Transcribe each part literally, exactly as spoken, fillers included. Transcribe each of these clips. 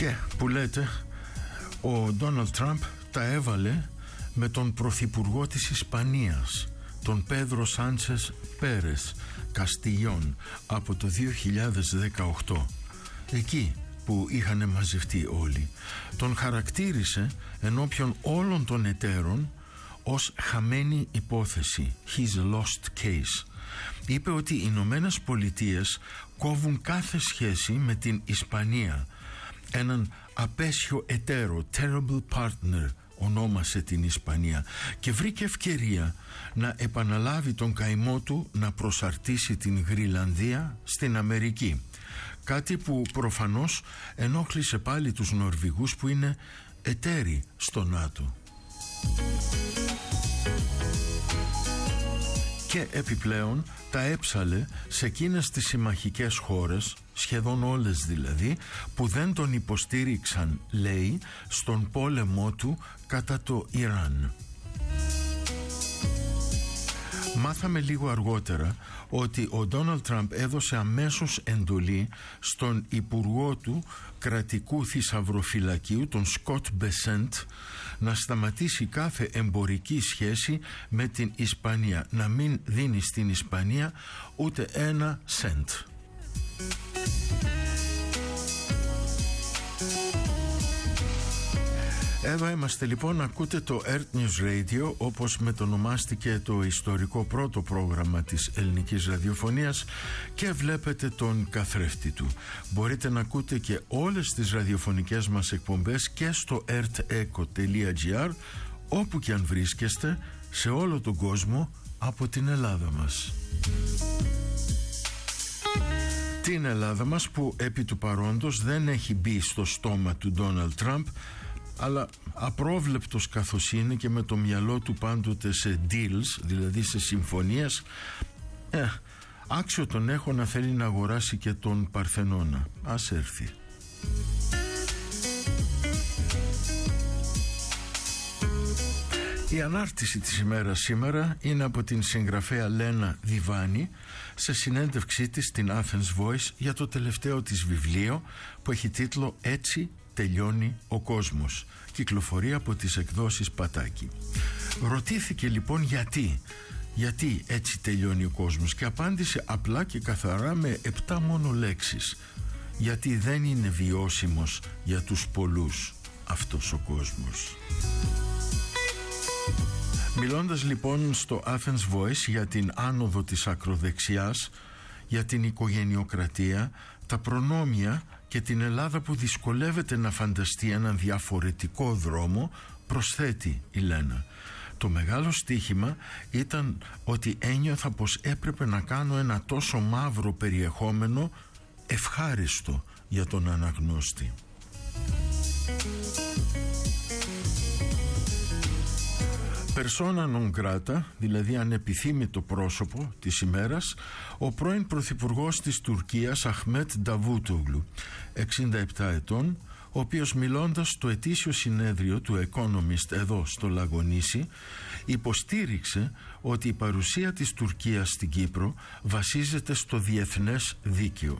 Και που λέτε, ο Ντόναλντ Τραμπ τα έβαλε με τον πρωθυπουργό της Ισπανίας, τον Πέδρο Σάντσες Πέρες Καστιγιόν, από το δύο χιλιάδες δεκαοκτώ, εκεί που είχαν μαζευτεί όλοι. Τον χαρακτήρισε ενώπιον όλων των εταίρων ως χαμένη υπόθεση, his lost case. Είπε ότι οι Ηνωμένες Πολιτείες κόβουν κάθε σχέση με την Ισπανία, έναν απέσιο εταίρο, terrible partner ονόμασε την Ισπανία, και βρήκε ευκαιρία να επαναλάβει τον καημό του να προσαρτήσει την Γρυλανδία στην Αμερική, κάτι που προφανώς ενόχλησε πάλι τους Νορβηγούς που είναι εταίροι στο ΝΑΤΟ. Και επιπλέον τα έψαλε σε εκείνες τις συμμαχικές χώρες, σχεδόν όλες δηλαδή, που δεν τον υποστήριξαν, λέει, στον πόλεμό του κατά το Ιράν. Μάθαμε λίγο αργότερα ότι ο Ντόναλντ Τραμπ έδωσε αμέσως εντολή στον υπουργό του κρατικού θησαυροφυλακίου, τον Σκοτ Μπεσέντ, να σταματήσει κάθε εμπορική σχέση με την Ισπανία, να μην δίνει στην Ισπανία ούτε ένα σεντ. Εδώ είμαστε λοιπόν, ακούτε το Earth News Radio, όπως μετονομάστηκε το ιστορικό πρώτο πρόγραμμα της ελληνικής ραδιοφωνίας, και βλέπετε τον καθρέφτη του. Μπορείτε να ακούτε και όλες τις ραδιοφωνικές μας εκπομπές και στο eartheco τελεία gr, όπου και αν βρίσκεστε σε όλο τον κόσμο από την Ελλάδα μας. Την Ελλάδα μας που επί του παρόντος δεν έχει μπει στο στόμα του Ντόναλντ Τραμπ, αλλά απρόβλεπτος καθώς είναι και με το μυαλό του πάντοτε σε deals, δηλαδή σε συμφωνίες, ε, άξιο τον έχω να θέλει να αγοράσει και τον Παρθενώνα. Ας έρθει. Η ανάρτηση της ημέρας σήμερα είναι από την συγγραφέα Λένα Διβάνη σε συνέντευξή της στην Athens Voice για το τελευταίο της βιβλίο που έχει τίτλο «Έτσι τελειώνει ο κόσμος». Κυκλοφορεί από τις εκδόσεις Πατάκη. Ρωτήθηκε λοιπόν γιατί γιατί έτσι τελειώνει ο κόσμος, και απάντησε απλά και καθαρά με επτά μόνο λέξεις: γιατί δεν είναι βιώσιμος για τους πολλούς αυτός ο κόσμος. Μιλώντας λοιπόν στο Athens Voice για την άνοδο της ακροδεξιάς, για την οικογενειοκρατία, τα προνόμια και την Ελλάδα που δυσκολεύεται να φανταστεί έναν διαφορετικό δρόμο, προσθέτει η Λένα: το μεγάλο στοίχημα ήταν ότι ένιωθα πως έπρεπε να κάνω ένα τόσο μαύρο περιεχόμενο ευχάριστο για τον αναγνώστη. Persona non grata, δηλαδή ανεπιθύμητο πρόσωπο της ημέρας, ο πρώην πρωθυπουργός της Τουρκίας Αχμέτ Νταβούτογλου, εξήντα επτά ετών, ο οποίος μιλώντας στο ετήσιο συνέδριο του Economist εδώ στο Λαγονήσι, υποστήριξε ότι η παρουσία της Τουρκίας στην Κύπρο βασίζεται στο διεθνές δίκαιο.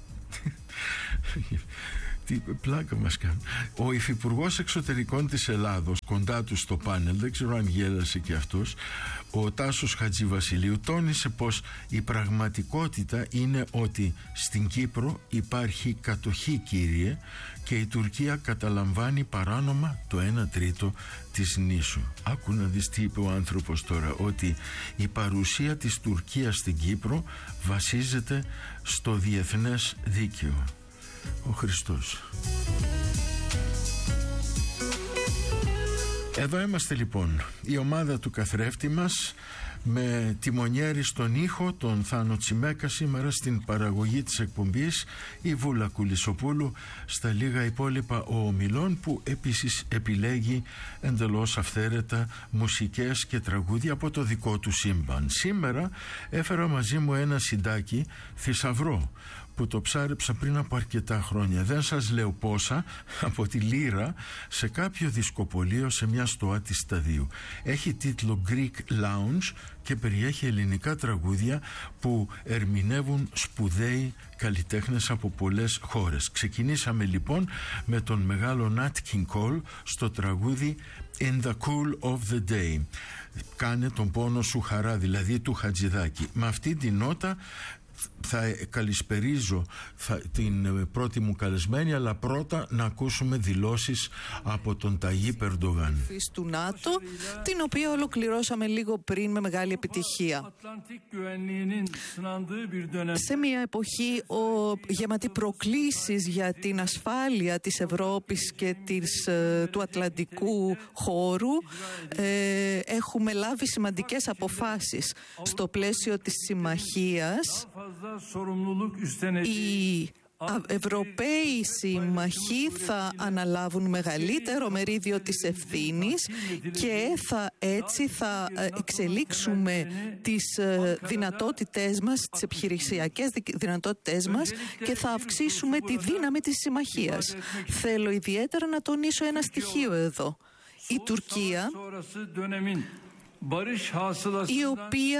Τι πλάκα μας κάνει. Ο υφυπουργός εξωτερικών της Ελλάδος, κοντά του στο πάνελ, δεν ξέρω αν γέλασε και αυτός, ο Τάσος Χατζηβασιλείου, τόνισε πως η πραγματικότητα είναι ότι στην Κύπρο υπάρχει κατοχή, κύριε, και η Τουρκία καταλαμβάνει παράνομα το ένα τρίτο της νήσου. Άκου να δεις τι είπε ο άνθρωπος τώρα, ότι η παρουσία της Τουρκίας στην Κύπρο βασίζεται στο διεθνές δίκαιο. Ο Χριστός. Εδώ είμαστε λοιπόν, η ομάδα του καθρέφτη μας, με τιμονιέρη στον ήχο τον Θάνο Τσιμέκα, σήμερα στην παραγωγή της εκπομπής η Βούλα Κουλισοπούλου, στα λίγα υπόλοιπα ο Ομιλών, που επίσης επιλέγει εντελώς αυθαίρετα μουσικές και τραγούδια από το δικό του σύμπαν. Σήμερα έφερα μαζί μου ένα συντάκι θησαυρό που το ψάρεψα πριν από αρκετά χρόνια. Δεν σας λέω πόσα, από τη λίρα σε κάποιο δισκοπωλείο σε μια στοά της Σταδίου. Έχει τίτλο Greek Lounge και περιέχει ελληνικά τραγούδια που ερμηνεύουν σπουδαίοι καλλιτέχνες από πολλές χώρες. Ξεκινήσαμε λοιπόν με τον μεγάλο Nat King Cole στο τραγούδι In the Cool of the Day. Κάνε τον πόνο σου χαρά, δηλαδή του Χατζηδάκη. Με αυτή την νότα θα καλησπερίζω θα, την πρώτη μου καλεσμένη, αλλά πρώτα να ακούσουμε δηλώσεις από τον Ταγί Ερντογάν του ΝΑΤΟ, την οποία ολοκληρώσαμε λίγο πριν με μεγάλη επιτυχία. Σε μια εποχή ο, γεματή προκλήσεις για την ασφάλεια της Ευρώπης και της, ε, του Ατλαντικού χώρου, ε, έχουμε λάβει σημαντικές αποφάσεις στο πλαίσιο της συμμαχίας. Οι Ευρωπαίοι σύμμαχοι θα αναλάβουν μεγαλύτερο μερίδιο της ευθύνης και θα, έτσι θα εξελίξουμε τις δυνατότητές μας, τις επιχειρησιακές δυνατότητές μας και θα αυξήσουμε τη δύναμη της συμμαχίας. Θέλω ιδιαίτερα να τονίσω ένα στοιχείο εδώ. Η Τουρκία, η οποία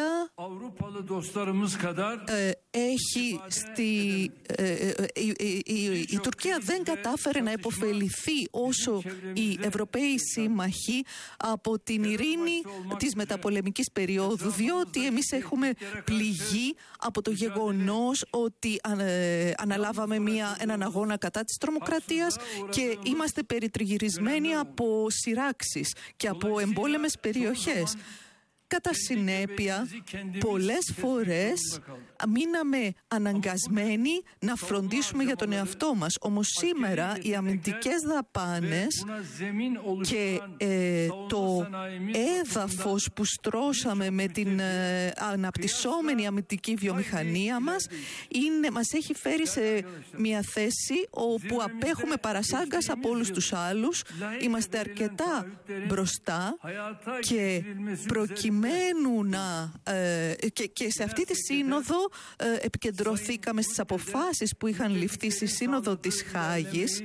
ε, έχει στη, ε, ε, η, η, η, η Τουρκία δεν κατάφερε να υποφεληθεί όσο οι Ευρωπαίοι σύμμαχοι από την ειρήνη της μεταπολεμικής περίοδου, διότι εμείς έχουμε πληγεί από το γεγονός ότι ε, αναλάβαμε μια, έναν αγώνα κατά της τρομοκρατίας και είμαστε περιτριγυρισμένοι από σειράξεις και από εμπόλεμες περιοχές. Κατά συνέπεια, πολλές φορές μείναμε αναγκασμένοι να φροντίσουμε για τον εαυτό μας. Όμως σήμερα οι αμυντικές δαπάνες και ε, το έδαφος που στρώσαμε με την ε, αναπτυσσόμενη αμυντική βιομηχανία μας είναι, μας έχει φέρει σε μια θέση όπου απέχουμε παρασάγκας από όλους τους άλλους. Είμαστε αρκετά μπροστά και προκειμένου Να, ε, και, και σε αυτή τη σύνοδο ε, επικεντρωθήκαμε στις αποφάσεις που είχαν ληφθεί στη σύνοδο της Χάγης.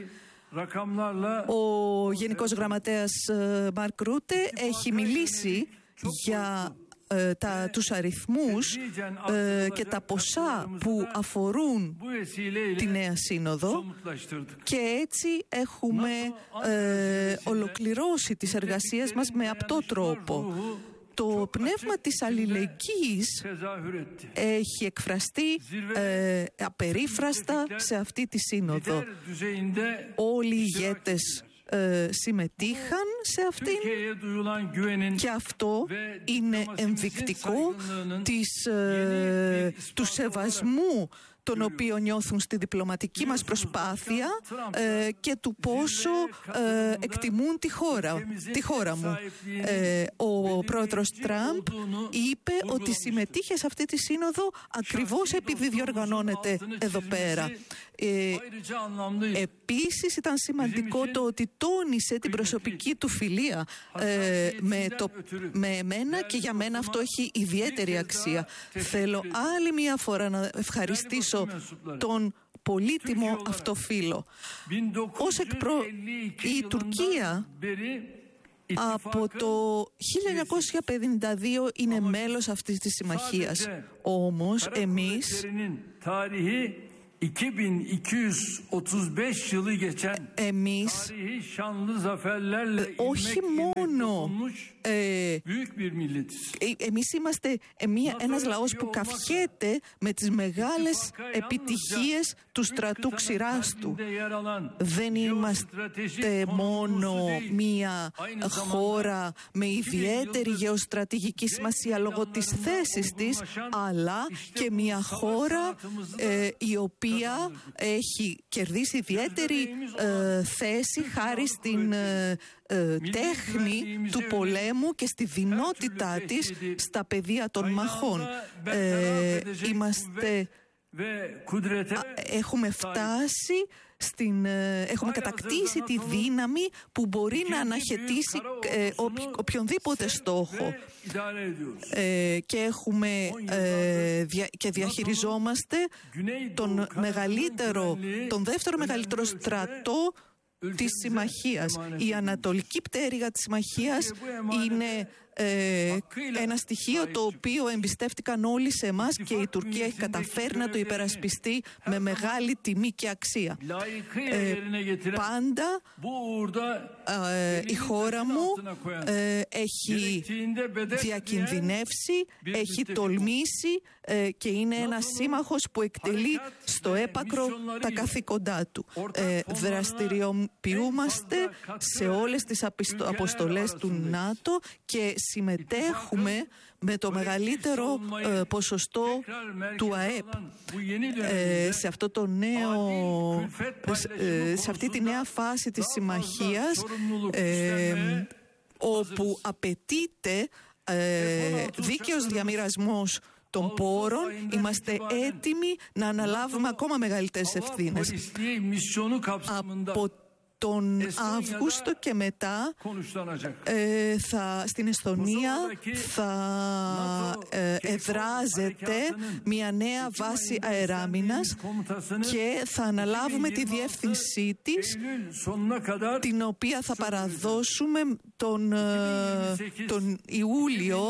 Ο Γενικός Γραμματέας ε, Μαρκ Ρούτε έχει μιλήσει για ε, τα, τους αριθμούς ε, και τα ποσά που αφορούν τη νέα σύνοδο και έτσι έχουμε ε, ολοκληρώσει τις εργασίες μας με απτό τρόπο. Το πνεύμα της αλληλεγγύης έχει εκφραστεί ε, απερίφραστα σε αυτή τη σύνοδο. Όλοι οι ηγέτες ε, συμμετείχαν σε αυτήν και αυτό είναι ενδεικτικό της, ε, του σεβασμού τον οποίο νιώθουν στη διπλωματική μας προσπάθεια ε, και του πόσο ε, εκτιμούν τη χώρα, τη χώρα μου. Ε, ο πρόεδρος Τραμπ είπε ότι συμμετείχε σε αυτή τη σύνοδο ακριβώς επειδή διοργανώνεται εδώ πέρα. Ε, επίσης ήταν σημαντικό το ότι τόνισε την προσωπική του φιλία ε, με, το, με εμένα και για μένα αυτό έχει ιδιαίτερη αξία. Θέλω άλλη μια φορά να ευχαριστήσω τον πολύτιμο αυτό φίλο. Ως εκπρο... Η Τουρκία από το χίλια εννιακόσια πενήντα δύο είναι μέλος αυτής της συμμαχίας. Όμως εμείς εμείς όχι μόνο ε, εμείς είμαστε εμείς ένας λαός που καυχέται με τις μεγάλες επιτυχίες του στρατού ξηράς του. Δεν είμαστε μόνο μία χώρα με ιδιαίτερη γεωστρατηγική σημασία λόγω της θέσης της, αλλά και μία χώρα ε, η οποία έχει κερδίσει ιδιαίτερη ε, θέση χάρη στην ε, ε, τέχνη του πολέμου και στη δυνότητά της στα πεδία των μαχών. Ε, είμαστε έχουμε φτάσει στην, έχουμε κατακτήσει τη δύναμη που μπορεί να αναχαιτήσει ε, οποι, οποιονδήποτε στόχο ε, και έχουμε ε, δια, και διαχειριζόμαστε τον μεγαλύτερο, τον δεύτερο μεγαλύτερο στρατό της συμμαχίας. Η ανατολική πτέρυγα της συμμαχίας είναι ε, ένα στοιχείο το οποίο εμπιστεύτηκαν όλοι σε εμάς και η Τουρκία έχει καταφέρει να το υπερασπιστεί με μεγάλη τιμή και αξία. Ε, πάντα ε, η χώρα μου ε, έχει διακινδυνεύσει, έχει τολμήσει ε, και είναι ένας σύμμαχος που εκτελεί στο έπακρο τα καθήκοντά του. Ε, δραστηριοποιούμαστε σε όλες τις αποστολές του ΝΑΤΟ και συμμετέχουμε με το μεγαλύτερο ε, ποσοστό του ΑΕΠ ε, σε αυτό το νέο ε, σε αυτή τη νέα φάση της συμμαχίας ε, όπου απαιτείται ε, δίκαιος διαμοιρασμός των πόρων. Είμαστε έτοιμοι να αναλάβουμε ακόμα μεγαλύτερες ευθύνες. Από τον Αύγουστο και μετά ε, θα, στην Εσθονία θα ε, εδράζεται μια νέα βάση αεράμινας και θα αναλάβουμε τη διεύθυνσή της, την οποία θα παραδώσουμε τον, τον Ιούλιο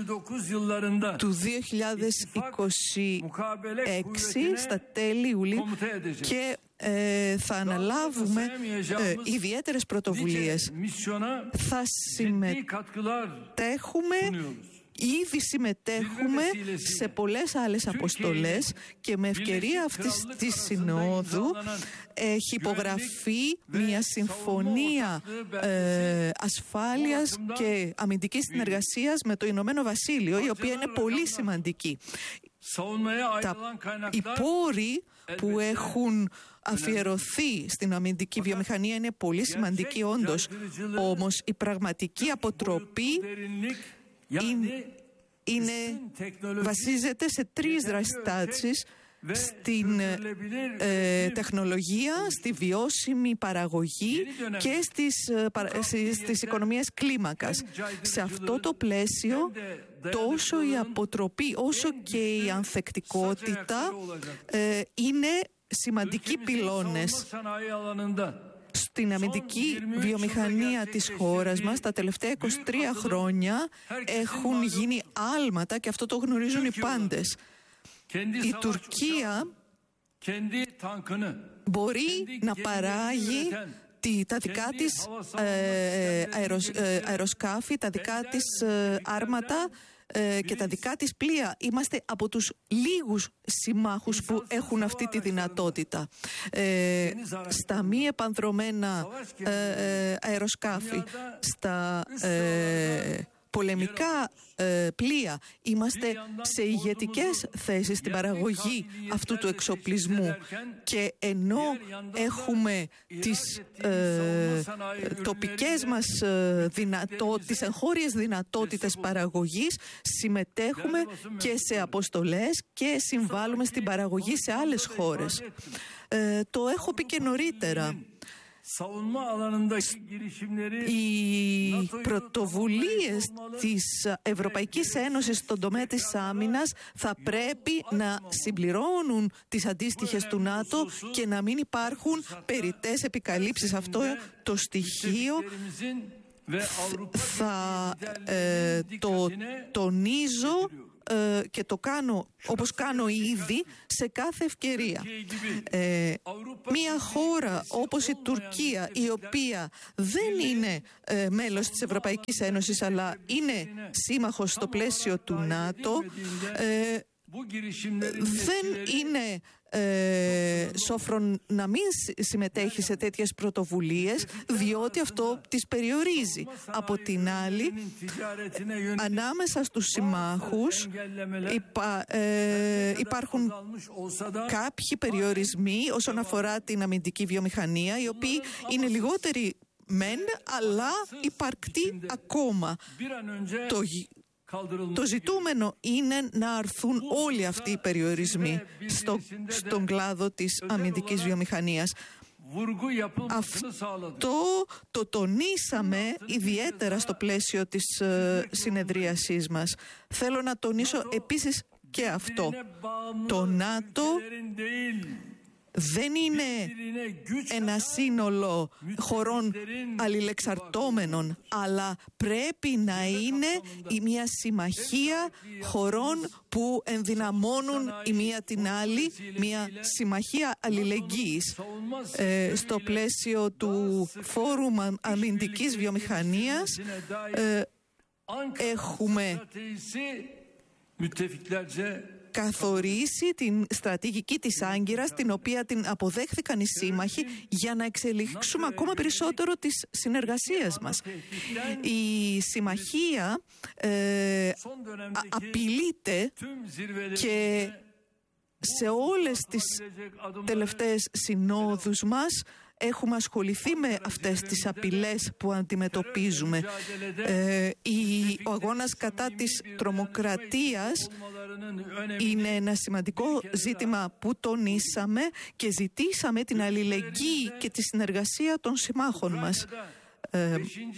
του δύο χιλιάδες είκοσι έξι, στα τέλη Ιουλίου, και Ε, θα αναλάβουμε ε, ιδιαίτερες πρωτοβουλίες. Θα συμμετέχουμε, ήδη συμμετέχουμε σε πολλές άλλες αποστολές και με ευκαιρία αυτής της συνόδου έχει υπογραφεί μια συμφωνία ε, ασφάλειας και αμυντικής συνεργασίας με το Ηνωμένο Βασίλειο, η οποία είναι πολύ σημαντική. Τα, οι πόροι που έχουν αφιερωθεί στην αμυντική βιομηχανία είναι πολύ σημαντική όντως, όμως η πραγματική αποτροπή είναι, είναι, βασίζεται σε τρεις δραστάσεις: στην ε, τεχνολογία, στη βιώσιμη παραγωγή και στις, ε, στις οικονομίες κλίμακας. Σε αυτό το πλαίσιο, τόσο η αποτροπή όσο και η ανθεκτικότητα ε, είναι σημαντικοί πυλώνες. Στην αμυντική βιομηχανία της χώρας μας τα τελευταία είκοσι τρία χρόνια έχουν γίνει άλματα και αυτό το γνωρίζουν οι πάντες. Η Τουρκία μπορεί να παράγει τα δικά της ε, αεροσ, ε, αεροσκάφη, τα δικά της ε, άρματα ε, και τα δικά της πλοία. Είμαστε από τους λίγους συμμάχους που έχουν αυτή τη δυνατότητα. Ε, στα μη επανδρωμένα ε, αεροσκάφη, στα ε, πολεμικά ε, πλοία, είμαστε σε ηγετικές θέσεις στην παραγωγή αυτού του εξοπλισμού, και ενώ έχουμε τις ε, τοπικές μας ε, δυνατότητες, τις εγχώριες δυνατότητες παραγωγής, συμμετέχουμε και σε αποστολές και συμβάλλουμε στην παραγωγή σε άλλες χώρες. Ε, το έχω πει και νωρίτερα. Οι πρωτοβουλίες της Ευρωπαϊκής Ένωσης στον τομέα της άμυνας θα πρέπει να συμπληρώνουν τις αντίστοιχες του ΝΑΤΟ και να μην υπάρχουν περιττές επικαλύψεις. Αυτό το στοιχείο θα ε, το τονίζω ε, και το κάνω όπως κάνω ήδη σε κάθε ευκαιρία. Ε, μια χώρα όπως η Τουρκία, η οποία δεν είναι ε, μέλος της Ευρωπαϊκής Ένωσης αλλά είναι σύμμαχος στο πλαίσιο του ΝΑΤΟ, ε, δεν είναι ε, σόφρον να μην συμμετέχει σε τέτοιες πρωτοβουλίες, διότι αυτό τις περιορίζει. Από την άλλη, ανάμεσα στους συμμάχους υπά, ε, υπάρχουν κάποιοι περιορισμοί όσον αφορά την αμυντική βιομηχανία, οι οποίοι είναι λιγότεροι μεν, αλλά υπαρκτοί ακόμα. Το Το ζητούμενο είναι να αρθούν όλοι αυτοί οι περιορισμοί στο, στον κλάδο της αμυντικής βιομηχανίας. Αυτό το τονίσαμε ιδιαίτερα στο πλαίσιο της ε, συνεδρίασής μας. Θέλω να τονίσω επίσης και αυτό. Το ΝΑΤΟ δεν είναι ένα σύνολο χωρών αλληλεξαρτώμενων, αλλά πρέπει να είναι μια συμμαχία χωρών που ενδυναμώνουν η μία την άλλη, μια συμμαχία αλληλεγγύης. Ε, στο πλαίσιο του Φόρουμ Αμυντικής Βιομηχανίας ε, έχουμε καθορίσει την στρατηγική της Άγκυρας, την οποία την αποδέχθηκαν οι σύμμαχοι, για να εξελίξουμε ακόμα περισσότερο τις συνεργασίες μας. Η συμμαχία ε, α, απειλείται και σε όλες τις τελευταίες συνόδους μας έχουμε ασχοληθεί με αυτές τις απειλές που αντιμετωπίζουμε. Ε, η, ο αγώνας κατά της τρομοκρατίας είναι ένα σημαντικό ζήτημα που τονίσαμε και ζητήσαμε την αλληλεγγύη και τη συνεργασία των συμμάχων μας. Ε,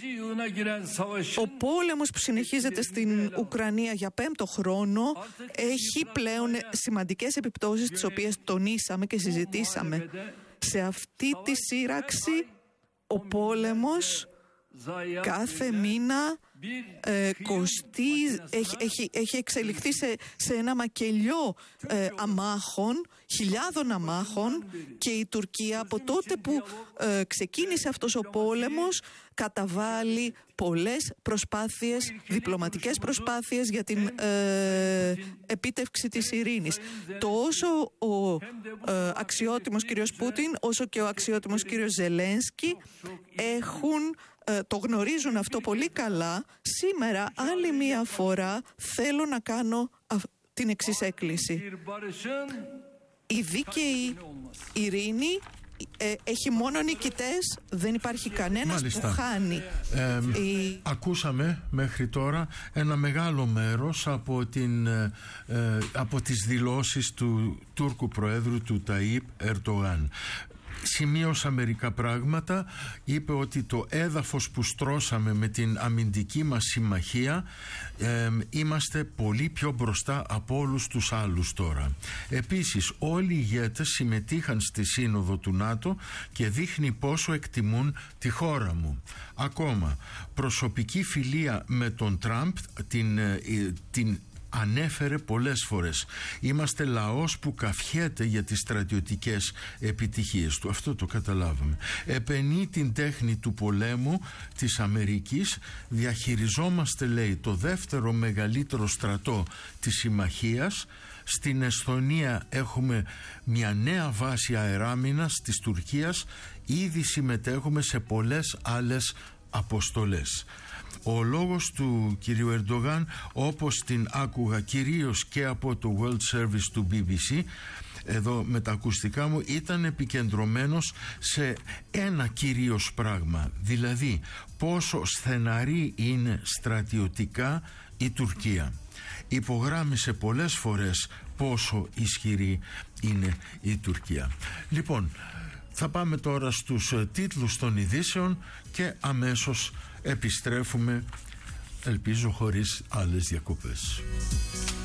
ο πόλεμος που συνεχίζεται στην Ουκρανία για πέμπτο χρόνο έχει πλέον σημαντικές επιπτώσεις, τις οποίες τονίσαμε και συζητήσαμε. Σε αυτή τη σύραξη ο πόλεμος κάθε μήνα ε, κοστίζει, έχει, έχει, έχει εξελιχθεί σε, σε ένα μακελιό ε, αμάχων, χιλιάδων αμάχων, και η Τουρκία από τότε που ε, ξεκίνησε αυτός ο πόλεμος καταβάλει πολλές προσπάθειες, διπλωματικές προσπάθειες για την ε, επίτευξη της ειρήνης. Τόσο ο ε, αξιότιμος κύριος Πούτιν όσο και ο αξιότιμος κύριος Ζελένσκι έχουν, ε, το γνωρίζουν αυτό πολύ καλά. Σήμερα άλλη μία φορά θέλω να κάνω α, την εξής έκκληση. Η δίκαιη ειρήνη Ε, έχει μόνο νικητές, δεν υπάρχει κανένας Μάλιστα. που χάνει. Ε, Η... Ακούσαμε μέχρι τώρα ένα μεγάλο μέρος από, την, ε, από τις δηλώσεις του Τούρκου Προέδρου, του Ταΐπ Ερντογάν. Σημείωσα μερικά πράγματα. Είπε ότι το έδαφος που στρώσαμε με την αμυντική μας συμμαχία ε, είμαστε πολύ πιο μπροστά από όλους τους άλλους τώρα. Επίσης όλοι οι ηγέτες συμμετείχαν στη σύνοδο του ΝΑΤΟ και δείχνει πόσο εκτιμούν τη χώρα μου. Ακόμα, προσωπική φιλία με τον Τραμπ την, την ανέφερε πολλές φορές. Είμαστε λαός που καυχέται για τις στρατιωτικές επιτυχίες του. Αυτό το καταλάβαμε. Επενεί την τέχνη του πολέμου της Αμερικής. Διαχειριζόμαστε, λέει, το δεύτερο μεγαλύτερο στρατό της συμμαχίας. Στην Εσθονία έχουμε μια νέα βάση αεράμινας της Τουρκίας. Ήδη συμμετέχουμε σε πολλές άλλες αποστολές. Ο λόγος του κυρίου Ερντογάν, όπως την άκουγα κυρίως και από το World Service του μπι μπι σι, εδώ με τα ακουστικά μου, ήταν επικεντρωμένος σε ένα κυρίως πράγμα, δηλαδή πόσο στεναρή είναι στρατιωτικά η Τουρκία. Υπογράμμισε πολλές φορές πόσο ισχυρή είναι η Τουρκία. Λοιπόν, θα πάμε τώρα στους τίτλους των ειδήσεων και αμέσως επιστρέφουμε, ελπίζω χωρίς άλλες διακοπές.